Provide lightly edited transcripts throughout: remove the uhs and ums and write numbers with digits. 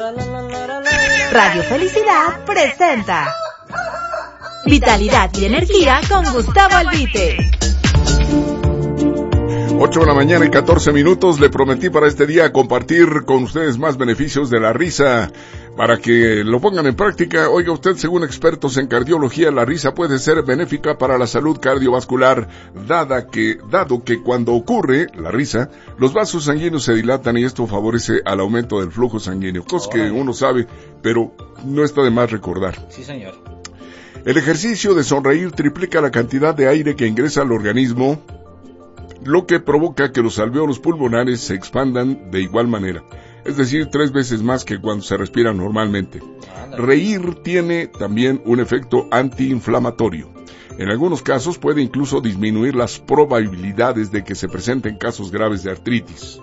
Radio Felicidad presenta Vitalidad y Energía con Gustavo Albite. 8 de la mañana y 14 minutos. Le prometí para este día compartir con ustedes más beneficios de la risa para que lo pongan en práctica. Oiga usted, según expertos en cardiología, la risa puede ser benéfica para la salud cardiovascular, dado que cuando ocurre la risa, los vasos sanguíneos se dilatan y esto favorece al aumento del flujo sanguíneo. Cosas que uno sabe, pero no está de más recordar. Sí, señor. El ejercicio de sonreír triplica la cantidad de aire que ingresa al organismo, lo que provoca que los alvéolos pulmonares se expandan de igual manera, es decir, 3 veces más que cuando se respira normalmente. Reír tiene también un efecto antiinflamatorio. En algunos casos puede incluso disminuir las probabilidades de que se presenten casos graves de artritis.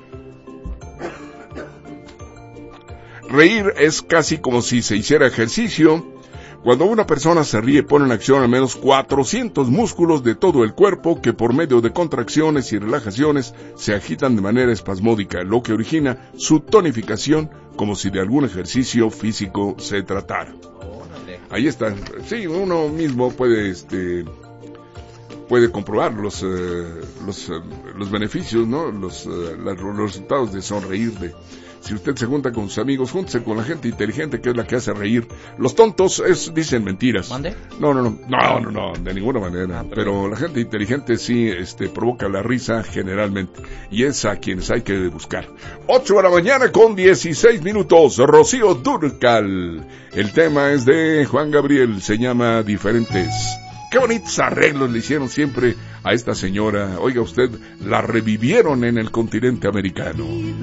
Reír es casi como si se hiciera ejercicio. Cuando una persona se ríe, pone en acción al menos 400 músculos de todo el cuerpo que por medio de contracciones y relajaciones se agitan de manera espasmódica, lo que origina su tonificación como si de algún ejercicio físico se tratara. Ahí está. Sí, uno mismo puede comprobar los beneficios, ¿no? Los resultados de sonreír. Si usted se junta con sus amigos, júntese con la gente inteligente, que es la que hace reír. Los tontos dicen mentiras. ¿Mande? No, de ninguna manera. Pero la gente inteligente sí provoca la risa generalmente. Y es a quienes hay que buscar. 8 de la mañana con 16 minutos. Rocío Dúrcal. El tema es de Juan Gabriel. Se llama Diferentes. Qué bonitos arreglos le hicieron siempre a esta señora. Oiga usted, la revivieron en el continente americano.